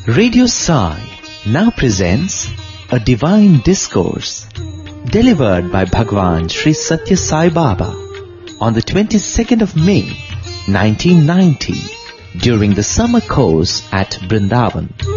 Radio Sai now presents a divine discourse delivered by Bhagwan Sri Satya Sai Baba on the 22nd of May 1990 during the summer course at Brindavan.